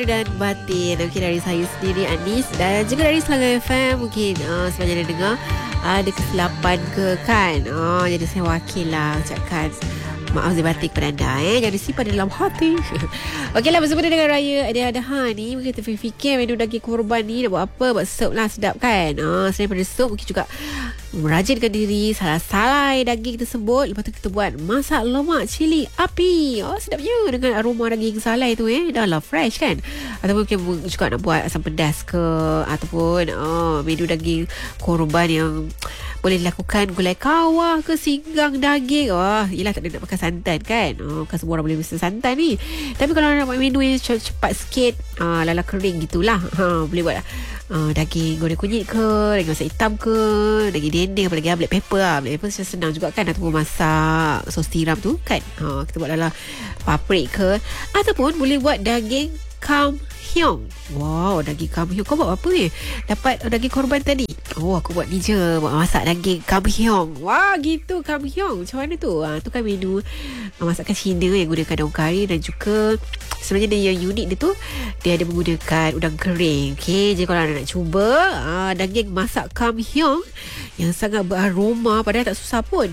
dan batin. Mungkin dari saya sendiri Anis dan juga dari Selangor FM. Mungkin sebenarnya anda dengar ada kesilapan ke kan. Jadi saya wakil lah ucapkan maaf zahir batin kepada anda. Jangan disimpan dalam hati. Okeylah, bersama dengan Raya Adha ni, mungkin kita fikir menu daging korban ni nak buat apa? Buat sup lah, sedap kan. Selain daripada sup, mungkin juga merajinkan diri, salai daging tersebut. Lepas tu kita buat masak lemak cili api. Sedapnya dengan aroma daging salai tu dah lah fresh kan. Ataupun mungkin juga nak buat asam pedas ke, ataupun menu daging korban yang boleh dilakukan gulai kawah ke, singgang daging. Yelah, tak ada nak makan santan kan. Bukan semua orang boleh makan santan ni. Tapi kalau nak buat menu yang cepat sikit, lala kering gitulah, boleh buat daging goreng kunyit ke, daging masak hitam ke, daging dendeng, apalagi black pepper lah. Black pepper senang juga kan. Ataupun masak sos tiram tu kan, kita buat lala paprik ke. Ataupun boleh buat daging kamhyong. Wow, daging kamhyong. Kau buat apa ni? Dapat daging korban tadi. Aku buat ni je, buat masak daging kamhyong. Wah, gitu kamhyong. Macam mana tu? Tu kan menu masakan Cina yang gunakan daun kari. Dan juga sebenarnya dia yang unik dia tu, dia ada menggunakan udang kering. Okay, jadi kalau anda nak cuba daging masak kamhyong yang sangat beraroma, padahal tak susah pun.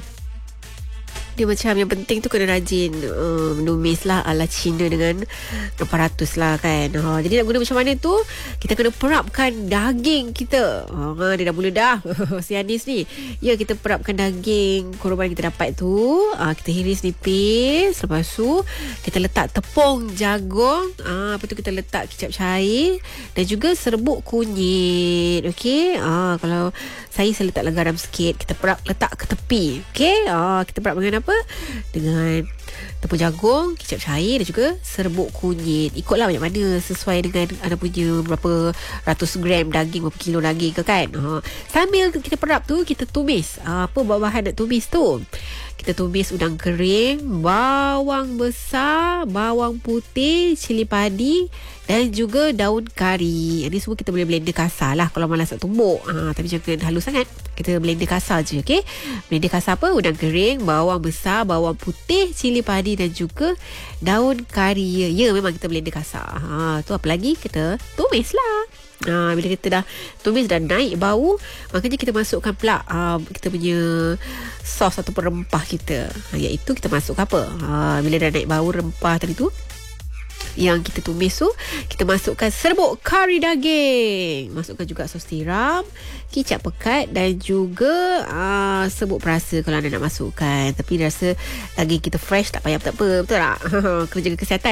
Dia macam yang penting tu kena rajin menumis lah ala Cina dengan 400 lah kan. Jadi nak guna macam mana tu, kita kena perapkan daging kita. Dia dah mula dah si Anis ni. Ya, kita perapkan daging korban yang kita dapat tu. Kita hiris nipis. Lepas tu kita letak tepung jagung. Lepas tu kita letak kicap cair dan juga serbuk kunyit. Okey. Kalau saya letaklah garam sikit. Kita letak ke tepi. Okey. Kita perap dengan apa? Dengan tepung jagung, kicap cair dan juga serbuk kunyit. Ikutlah banyak mana, sesuai dengan anda punya berapa ratus gram daging, berapa kilo daging ke kan. Sambil kita perap tu, kita tumis. Apa bahan nak tumis tu? Kita tumis udang kering, bawang besar, bawang putih, cili padi dan juga daun kari. Ini semua kita boleh blender kasar lah kalau malas nak tumbuk. Tapi jangan halus sangat. Kita blender kasar je, okay? Blender kasar apa? Udang kering, bawang besar, bawang putih, cili padi dan juga daun kari. Ya, memang kita blender kasar. Tu apa lagi? Kita tumis lah. Bila kita dah tumis, dah naik bau, makanya kita masukkan pula kita punya sos atau rempah kita, iaitu kita masukkan apa, bila dah naik bau rempah tadi tu yang kita tumis tu, kita masukkan serbuk kari daging, masukkan juga sos tiram, kicap pekat dan juga serbuk perasa kalau anda nak masukkan. Tapi rasa daging kita fresh, tak payah, tak apa, betul tak? Kena jaga kesihatan.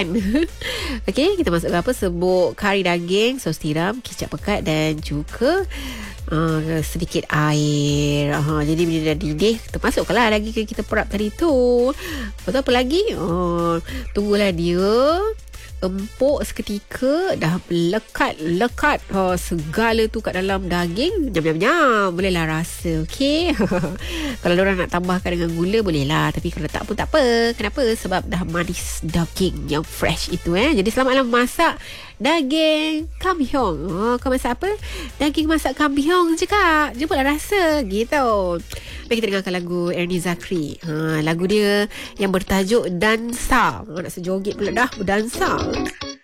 Okey, kita masukkan apa, serbuk kari daging, sos tiram, kicap pekat dan juga sedikit air. Jadi bila dah didih, kita masukkanlah daging kita perap tadi tu. Lepas tu apa lagi? Tunggulah dia empuk seketika, dah lekat segala tu kat dalam daging. Jam-jam bolehlah rasa. Okey. Kalau orang nak tambahkan dengan gula bolehlah, tapi kalau tak pun tak apa. Kenapa? Sebab dah manis daging yang fresh itu. Jadi selamatlah masak daging kamhyong. Kau masak apa? Daging masak kamhyong je kak. Jumpalah rasa gitu. Baik, kita dengarkan lagu Ernie Zakri. Lagu dia yang bertajuk Dansa. Nak sejoget pula dah, berdansa.